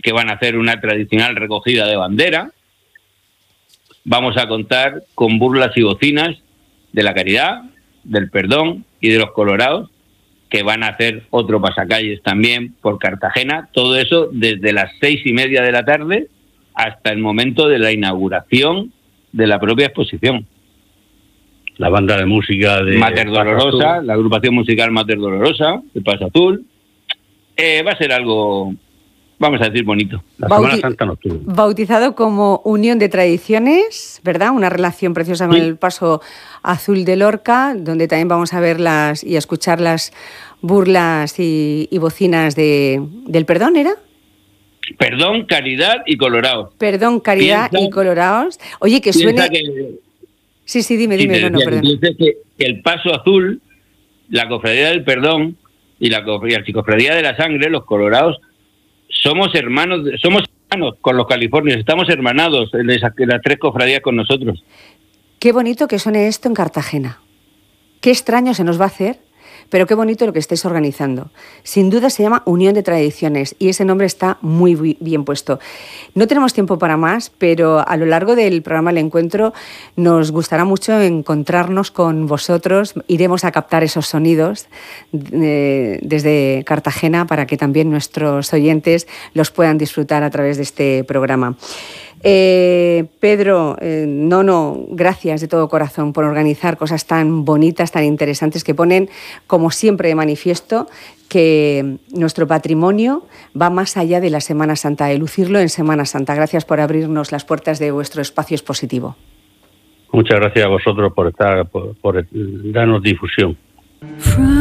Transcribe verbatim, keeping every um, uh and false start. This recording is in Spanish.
que van a hacer una tradicional recogida de bandera. Vamos a contar con burlas y bocinas de la caridad, del perdón y de los colorados, que van a hacer otro pasacalles también por Cartagena. Todo eso desde las seis y media de la tarde hasta el momento de la inauguración de la propia exposición. La banda de música de Mater Dolorosa, la agrupación musical Mater Dolorosa, de Paso Azul. Eh, va a ser algo, vamos a decir, bonito. La Bauti- Semana Santa nocturna. Bautizado como Unión de Tradiciones, ¿verdad? Una relación preciosa con Sí. el Paso Azul de Lorca, donde también vamos a ver las y a escuchar las burlas y, y bocinas de, del perdón, ¿era? Perdón, caridad y colorados. Perdón, caridad Piensa- y colorados. Oye, que Piensa suene... que, Sí, sí, dime, sí, dime, te no, no, decía que perdón. pienses que, que el Paso Azul, la Cofradía del Perdón y la Cofradía, Cofradía de la Sangre, los colorados, somos hermanos, de- somos hermanos con los californios, estamos hermanados en, esas, en las tres cofradías con nosotros. Qué bonito que suene esto en Cartagena. Qué extraño se nos va a hacer, pero qué bonito lo que estáis organizando. Sin duda se llama Unión de Tradiciones y ese nombre está muy bi- bien puesto. No tenemos tiempo para más, pero a lo largo del programa El Encuentro nos gustará mucho encontrarnos con vosotros. Iremos a captar esos sonidos eh, desde Cartagena para que también nuestros oyentes los puedan disfrutar a través de este programa. Eh, Pedro, eh, Nono, gracias de todo corazón por organizar cosas tan bonitas, tan interesantes, que ponen, como siempre, de manifiesto que nuestro patrimonio va más allá de la Semana Santa, de lucirlo en Semana Santa. Gracias por abrirnos las puertas de vuestro espacio expositivo. Muchas gracias a vosotros por estar, por, por darnos difusión.